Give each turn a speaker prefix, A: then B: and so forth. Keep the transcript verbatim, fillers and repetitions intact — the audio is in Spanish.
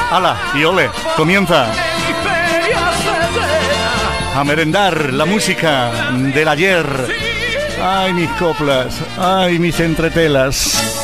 A: ¡Hala! Y ole, comienza a merendar la música del ayer. ¡Ay, mis coplas! ¡Ay, mis entretelas!